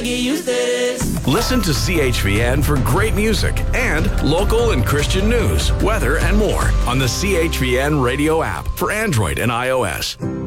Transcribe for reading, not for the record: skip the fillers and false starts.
get used to this. Listen to CHVN for great music and local and Christian news, weather, and more on the CHVN radio app for Android and iOS.